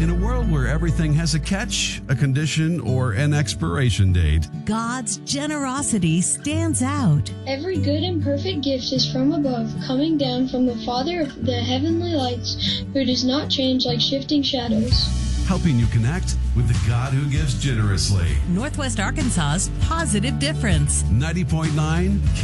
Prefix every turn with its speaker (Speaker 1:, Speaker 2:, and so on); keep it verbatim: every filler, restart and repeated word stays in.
Speaker 1: In a world where everything has a catch, a condition, or an expiration date,
Speaker 2: God's generosity stands out.
Speaker 3: Every good and perfect gift is from above, coming down from the Father of the heavenly lights, who does not change like shifting shadows.
Speaker 1: helping you connect with the God who gives generously.
Speaker 2: Northwest Arkansas's Positive Difference.
Speaker 1: ninety point nine